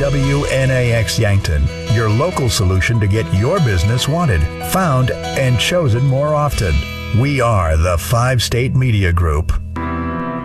WNAX Yankton, your local solution to get your business wanted, found, and chosen more often. We are the 5 State Media Group.